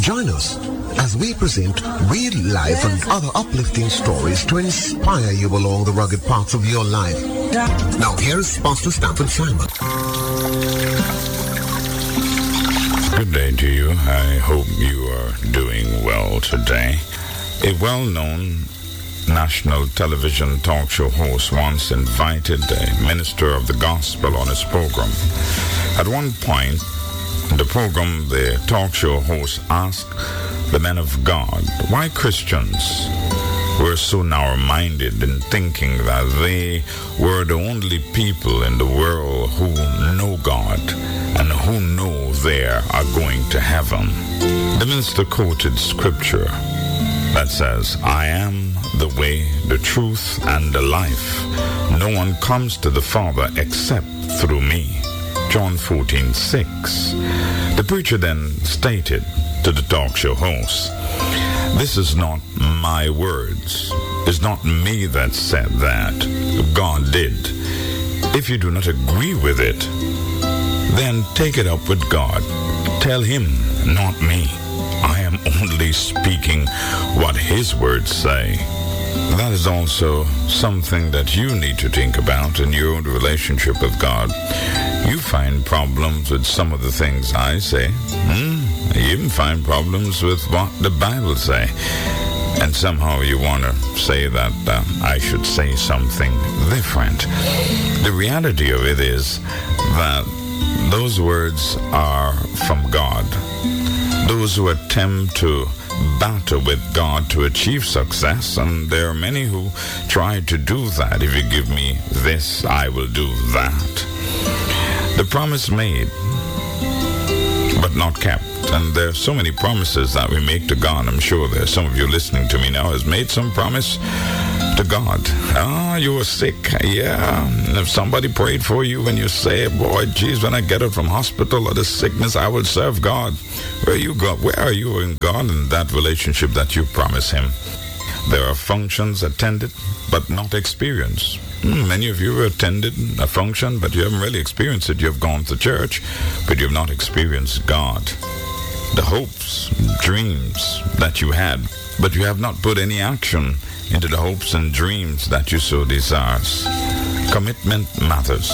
Join us as we present real life and other uplifting stories to inspire you along the rugged parts of your life. Now here's Pastor Stanford Simon. Good day to you. I hope you are doing well today. A well-known national television talk show host once invited a minister of the gospel on his program. At one point in the program, the talk show host asked the men of God why Christians were so narrow-minded in thinking that they were the only people in the world who know God and who know they are going to heaven. The minister quoted scripture that says, "I am the way, the truth, and the life. No one comes to the Father except through me." John 14:6. The preacher then stated to the talk show host, "This is not my words. It's not me that said that. God did. If you do not agree with it, then take it up with God. Tell him, not me. I am only speaking what his words say." That is also something that you need to think about in your own relationship with God. You find problems with some of the things I say. You even find problems with what the Bible say. And somehow you want to say that I should say something different. The reality of it is that those words are from God. Those who attempt to battle with God to achieve success, and there are many who try to do that. If you give me this, I will do that. The promise made, but not kept. And there are so many promises that we make to God. I'm sure there's some of you listening to me now has made some promise to God. You were sick. Yeah. If somebody prayed for you and you say, "Boy, geez, when I get out from hospital or the sickness, I will serve God." Where are you in God in that relationship that you promise him? There are functions attended, but not experienced. Many of you have attended a function, but you haven't really experienced it. You've gone to church, but you've not experienced God. The hopes, dreams that you had, but you have not put any action into the hopes and dreams that you so desire. Commitment matters.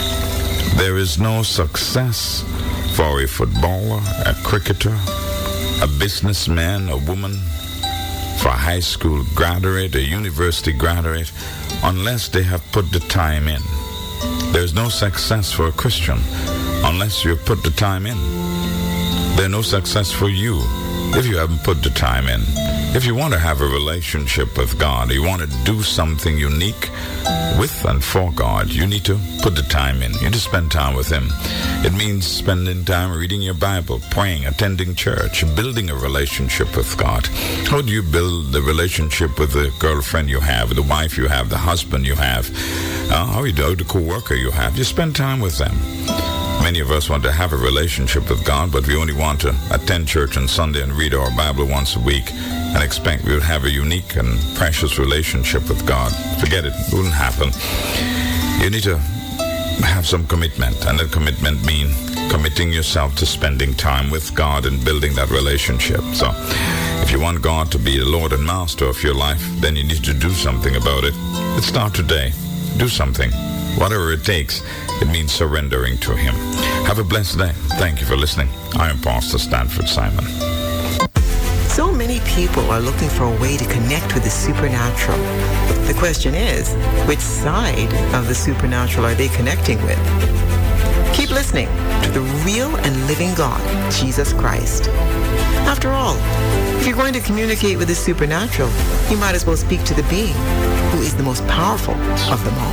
There is no success for a footballer, a cricketer, a businessman, a woman, for a high school graduate, a university graduate, unless they have put the time in. There's no success for a Christian unless you put the time in. There's no success for you if you haven't put the time in. If you want to have a relationship with God, you want to do something unique with and for God, you need to put the time in. You need to spend time with him. It means spending time reading your Bible, praying, attending church, building a relationship with God. How do you build the relationship with the girlfriend you have, the wife you have, the husband you have? How do you do the co-worker you have? You spend time with them. Many of us want to have a relationship with God, but we only want to attend church on Sunday and read our Bible once a week and expect we would have a unique and precious relationship with God. Forget it. It wouldn't happen. You need to have some commitment, and that commitment means committing yourself to spending time with God and building that relationship. So if you want God to be the Lord and Master of your life, then you need to do something about it. Let's start today. Do something. Whatever it takes, it means surrendering to him. Have a blessed day. Thank you for listening. I am Pastor Stanford Simon. So many people are looking for a way to connect with the supernatural. The question is, which side of the supernatural are they connecting with? Keep listening to the real and living God, Jesus Christ. After all, if you're going to communicate with the supernatural, you might as well speak to the being who is the most powerful of them all.